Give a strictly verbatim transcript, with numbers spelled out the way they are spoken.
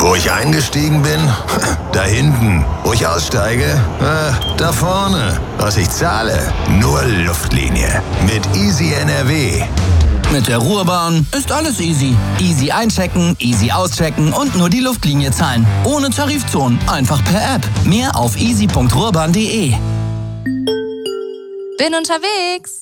Wo ich eingestiegen bin? Da hinten. Wo ich aussteige? Äh, da vorne. Was ich zahle? Nur Luftlinie. Mit Easy N R W. Mit der Ruhrbahn ist alles easy. Easy einchecken, easy auschecken und nur die Luftlinie zahlen. Ohne Tarifzonen, einfach per App. Mehr auf easy punkt ruhrbahn punkt de. Bin unterwegs.